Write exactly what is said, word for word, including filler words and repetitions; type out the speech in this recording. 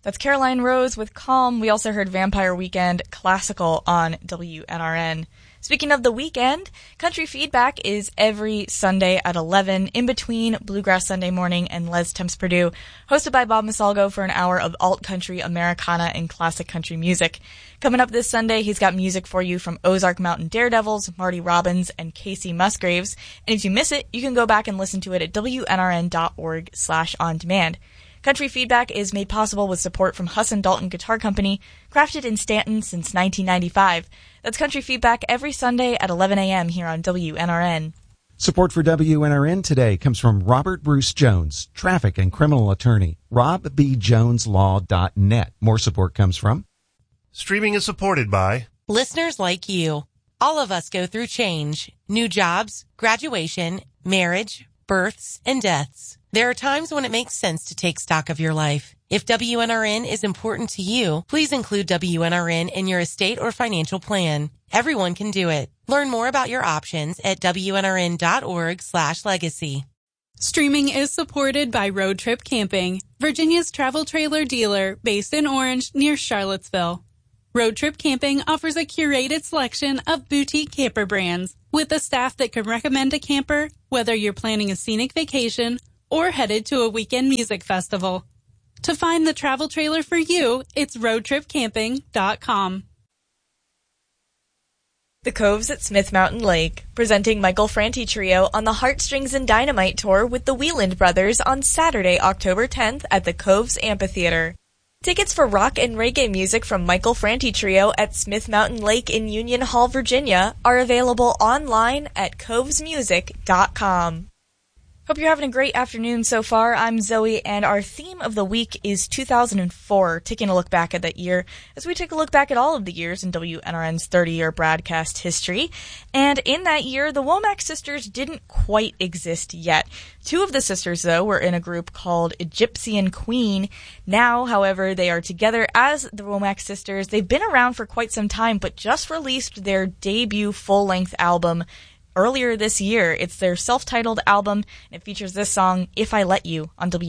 That's Caroline Rose with Calm. We also heard Vampire Weekend Classical on W N R N. Speaking of the weekend, Country Feedback is every Sunday at eleven, in between Bluegrass Sunday Morning and Les Temps Purdue, hosted by Bob Masalgo for an hour of alt-country, Americana, and classic country music. Coming up this Sunday, he's got music for you from Ozark Mountain Daredevils, Marty Robbins, and Casey Musgraves. And if you miss it, you can go back and listen to it at W N R N dot org slash on demand. Country Feedback is made possible with support from Husson Dalton Guitar Company, crafted in Stanton since nineteen ninety-five. That's Country Feedback every Sunday at eleven a.m. here on W N R N. Support for W N R N today comes from Robert Bruce Jones, traffic and criminal attorney, rob b jones law dot net. More support comes from Streaming is supported by listeners like you. All of us go through change, new jobs, graduation, marriage, births, and deaths. There are times when it makes sense to take stock of your life. If W N R N is important to you, please include W N R N in your estate or financial plan. Everyone can do it. Learn more about your options at W N R N dot org slash legacy. Streaming is supported by Road Trip Camping, Virginia's travel trailer dealer based in Orange near Charlottesville. Road Trip Camping offers a curated selection of boutique camper brands with a staff that can recommend a camper whether you're planning a scenic vacation or headed to a weekend music festival. To find the travel trailer for you, it's road trip camping dot com. The Coves at Smith Mountain Lake, presenting Michael Franti Trio on the Heartstrings and Dynamite Tour with the Wieland Brothers on Saturday, October tenth at the Coves Amphitheater. Tickets for rock and reggae music from Michael Franti Trio at Smith Mountain Lake in Union Hall, Virginia are available online at coves music dot com. Hope you're having a great afternoon so far. I'm Zoe, and our theme of the week is two thousand four, taking a look back at that year as we take a look back at all of the years in W N R N's thirty-year broadcast history. And in that year, the Womack sisters didn't quite exist yet. Two of the sisters, though, were in a group called Egyptian Queen. Now, however, they are together as the Womack sisters. They've been around for quite some time, but just released their debut full-length album earlier this year. It's their self-titled album, and it features this song, If I Let You, on W